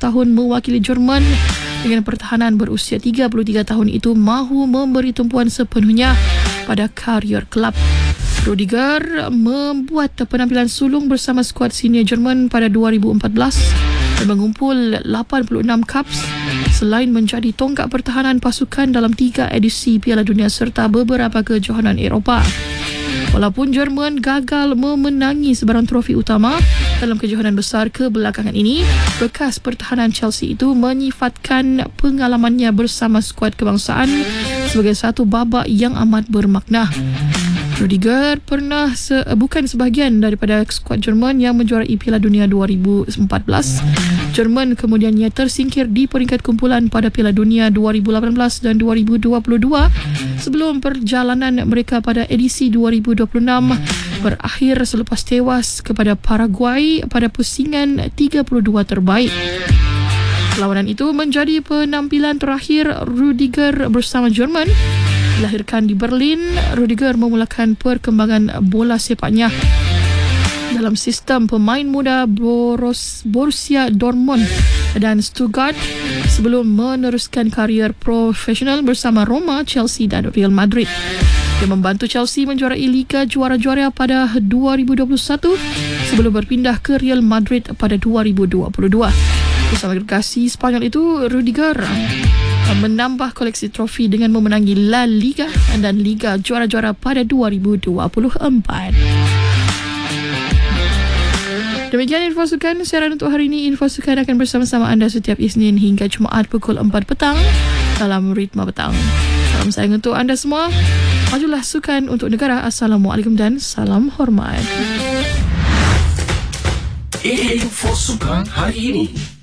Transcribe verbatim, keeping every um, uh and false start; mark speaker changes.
Speaker 1: tahun mewakili Jerman dengan pertahanan berusia tiga puluh tiga tahun itu mahu memberi tumpuan sepenuhnya pada karier kelab. Rudiger membuat penampilan sulung bersama skuad senior Jerman pada dua ribu empat belas dan mengumpul lapan puluh enam caps selain menjadi tonggak pertahanan pasukan dalam tiga edisi Piala Dunia serta beberapa kejohanan Eropah. Walaupun Jerman gagal memenangi sebarang trofi utama dalam kejohanan besar kebelakangan ini, bekas pertahanan Chelsea itu menyifatkan pengalamannya bersama skuad kebangsaan sebagai satu babak yang amat bermakna. Rudiger pernah se- bukan sebahagian daripada skuad Jerman yang menjuarai Piala Dunia dua ribu empat belas. Jerman kemudiannya tersingkir di peringkat kumpulan pada Piala Dunia dua ribu lapan belas dan dua ribu dua puluh dua sebelum perjalanan mereka pada edisi dua ribu dua puluh enam berakhir selepas tewas kepada Paraguay pada pusingan tiga puluh dua terbaik. Perlawanan itu menjadi penampilan terakhir Rudiger bersama Jerman. Dilahirkan di Berlin, Rudiger memulakan perkembangan bola sepaknya dalam sistem pemain muda Boros, Borussia Dortmund dan Stuttgart sebelum meneruskan karier profesional bersama Roma, Chelsea dan Real Madrid. Dia membantu Chelsea menjuarai Liga Juara-Juara pada dua ribu dua puluh satu sebelum berpindah ke Real Madrid pada dua ribu dua puluh dua. Bersama delegasi Spanyol itu, Rudiger menambah koleksi trofi dengan memenangi La Liga dan Liga Juara-Juara pada dua ribu dua puluh empat. Demikian info sukan siaran untuk hari ini. Info sukan akan bersama-sama anda setiap Isnin hingga Jumaat pukul empat petang dalam Ritma Petang. Salam sayang untuk anda semua. Majulah sukan untuk negara. Assalamualaikum dan salam hormat.
Speaker 2: Info sukan hari ini.